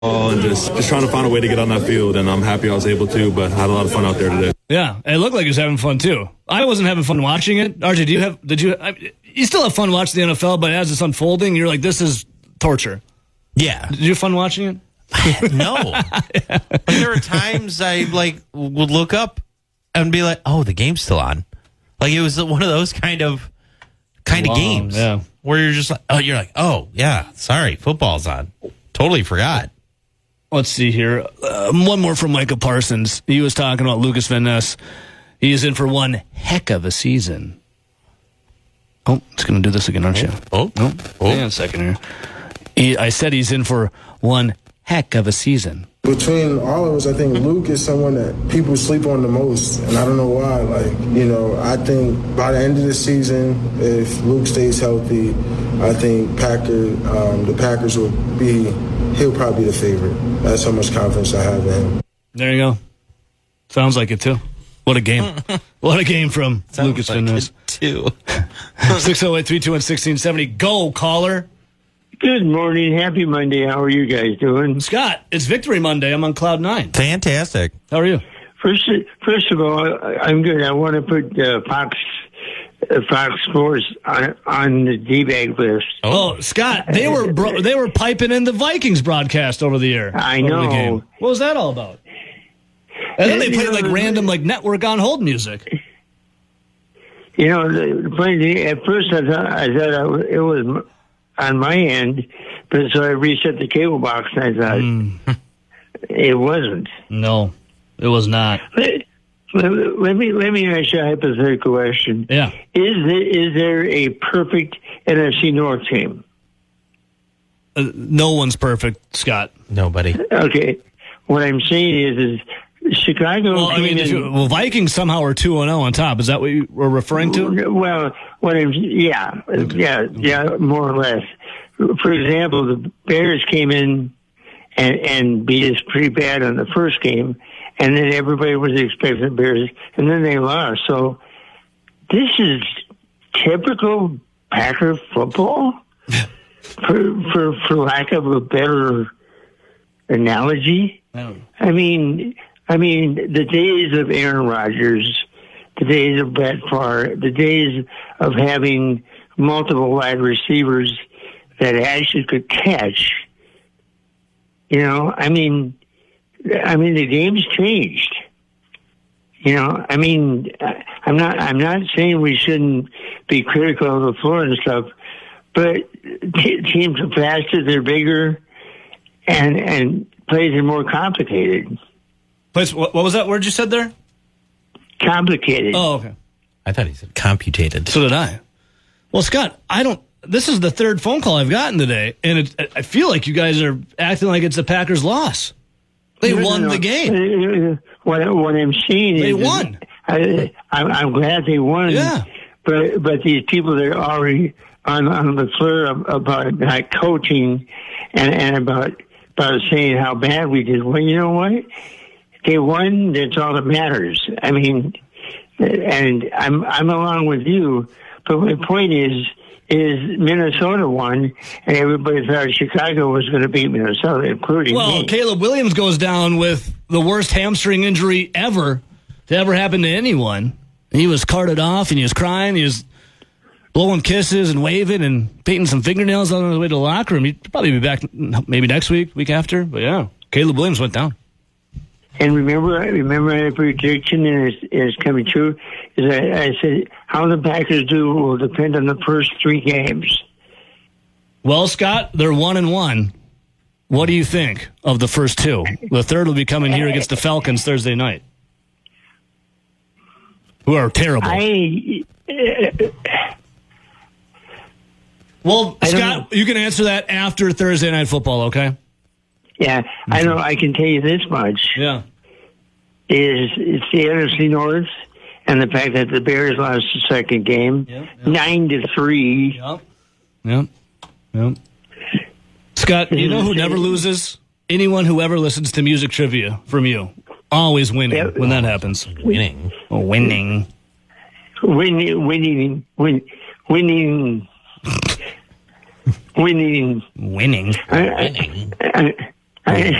and just trying to find a way to get on that field, and I'm happy I was able to, but I had a lot of fun out there today. Yeah, it looked like he was having fun too. I wasn't having fun watching it. RJ, you still have fun watching the NFL, but as it's unfolding, you're like, this is torture. Yeah. Did you have fun watching it? No. Like, there are times I would look up and be like, oh, the game's still on. Like, it was one of those kind of games where you're just like, oh, yeah, sorry, football's on. Totally forgot. Let's see here. One more from Micah Parsons. He was talking about Lucas Van Ness. He is in for one heck of a season. Oh, it's going to do this again, aren't you? Oh. Hang on a second here. I said he's in for one heck of a season. Between all of us, I think Luke is someone that people sleep on the most, and I don't know why. I think by the end of the season, if Luke stays healthy, I think the Packers he'll probably be the favorite. That's how much confidence I have in him. There you go. Sounds like it, too. What a game. What a game from Lucas Van Ness. 608-321-1670. Go, caller. Good morning. Happy Monday. How are you guys doing? Scott, it's Victory Monday. I'm on Cloud 9. Fantastic. How are you? First of all, I'm good. I want to put Fox Sports on the D-bag list. Oh, Scott, they were piping in the Vikings broadcast over the air. I know. The game. What was that all about? And then they played random network on hold music. The funny thing, at first I thought it was on my end, but so I reset the cable box and I thought it wasn't. No, it was not. Let me ask you a hypothetical question. Yeah. Is there a perfect NFC North team? No one's perfect, Scott. Nobody. Okay. What I'm saying is Chicago. Well, Vikings somehow are 2-0 on top. Is that what you were referring to? Well, yeah, more or less. For example, the Bears came in and beat us pretty bad on the first game, and then everybody was expecting the Bears, and then they lost. So this is typical Packer football, for lack of a better analogy. I mean, the days of Aaron Rodgers, the days of Brett Favre, the days of having multiple wide receivers that actually could catch. The game's changed. I'm not saying we shouldn't be critical of the floor and stuff, but teams are faster, they're bigger, and plays are more complicated. What was that word you said there? Complicated. Oh, okay. I thought he said computated. So did I. Well, Scott, this is the third phone call I've gotten today, and I feel like you guys are acting like it's the Packers' loss. They won the game. What I'm saying is they won. I'm glad they won. Yeah. But these people that are already on the floor about not coaching and about saying how bad we did. Well, you know what? They won. That's all that matters. And I'm along with you. But my point is Minnesota won, and everybody thought Chicago was going to beat Minnesota, including me. Caleb Williams goes down with the worst hamstring injury ever to ever happen to anyone. He was carted off, and he was crying. He was blowing kisses and waving and painting some fingernails on his way to the locker room. He'd probably be back maybe next week after. But, yeah, Caleb Williams went down. And remember my prediction is coming true. Is I said how the Packers do will depend on the first three games. Well, Scott, they're 1-1. What do you think of the first two? The third will be coming here against the Falcons Thursday night, who are terrible. Well, Scott, you can answer that after Thursday Night Football, okay? Yeah, I know. I can tell you this much. Yeah. It's the NFC North and the fact that the Bears lost the second game, 9-3. Yep. Scott, you know who never loses? Anyone who ever listens to music trivia from you. Always winning when that happens. Winning. Winning. I